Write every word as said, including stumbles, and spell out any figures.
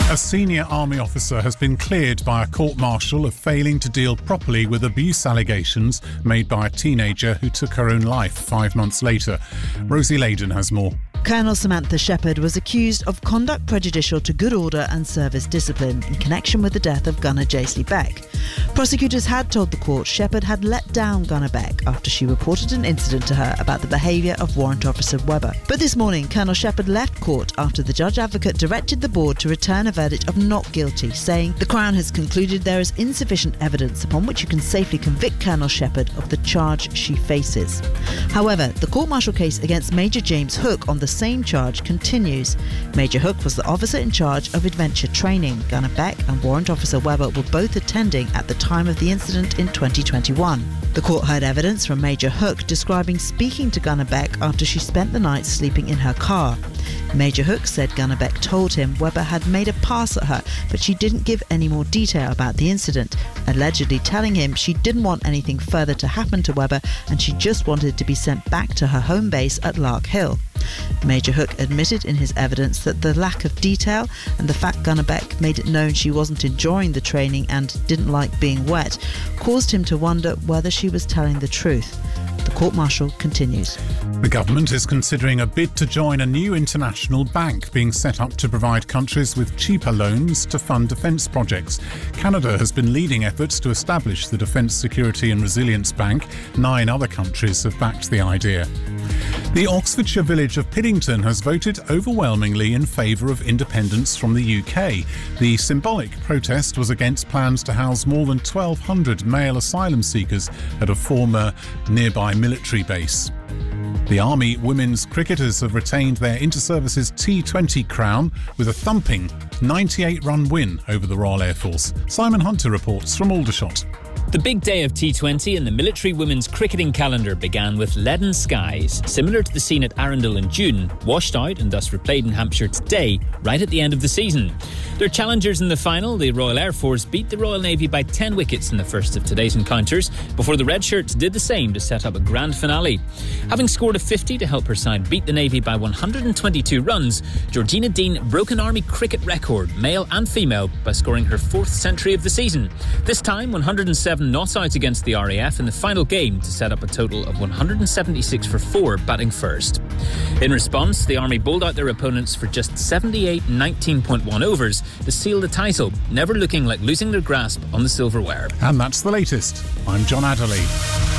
A senior army officer has been cleared by a court-martial of failing to deal properly with abuse allegations made by a teenager who took her own life five months later. Rosie Layden has more. Colonel Samantha Shepherd was accused of conduct prejudicial to good order and service discipline in connection with the death of gunner Jaisley Beck. Prosecutors had told the court Shepherd had let down gunner Beck after she reported an incident to her about the behaviour of Warrant Officer Webber. But this morning, Colonel Shepherd left court after the Judge Advocate directed the board to return a verdict of not guilty, saying the Crown has concluded there is insufficient evidence upon which you can safely convict Colonel Shepherd of the charge she faces. However, the court-martial case against Major James Hook on the same charge continues. Major Hook was the officer in charge of adventure training. Gunner Beck and Warrant Officer Webber were both attending at the time of the incident in twenty twenty-one. The court heard evidence from Major Hook describing speaking to Gunner Beck after she spent the night sleeping in her car. Major Hook said Gunner Beck told him Webber had made a pass at her, but she didn't give any more detail about the incident, allegedly telling him she didn't want anything further to happen to Webber and she just wanted to be sent back to her home base at Lark Hill. Major Hook admitted in his evidence that the lack of detail and the fact Gunner Beck made it known she wasn't enjoying the training and didn't like being wet caused him to wonder whether she was telling the truth. The court-martial continues. The government is considering a bid to join a new international bank being set up to provide countries with cheaper loans to fund defence projects. Canada has been leading efforts to establish the Defence Security and Resilience Bank. Nine other countries have backed the idea. The Oxfordshire village of Piddington has voted overwhelmingly in favour of independence from the U K. The symbolic protest was against plans to house more than twelve hundred male asylum seekers at a former nearby military base. The Army women's cricketers have retained their Inter-Services T twenty crown with a thumping ninety-eight run win over the Royal Air Force. Simon Hunter reports from Aldershot. The big day of T twenty in the military women's cricketing calendar began with leaden skies, similar to the scene at Arundel in June, washed out and thus replayed in Hampshire today, right at the end of the season. Their challengers in the final, the Royal Air Force, beat the Royal Navy by ten wickets in the first of today's encounters, before the Red Shirts did the same to set up a grand finale. Having scored a fifty to help her side beat the Navy by one hundred twenty-two runs, Georgina Dean broke an Army cricket record, male and female, by scoring her fourth century of the season. This time, one hundred seven not out against the R A F in the final game to set up a total of one hundred seventy-six for four, batting first. In response, the Army bowled out their opponents for just seventy-eight nineteen point one overs to seal the title, never looking like losing their grasp on the silverware. And that's the latest. I'm John Adderley.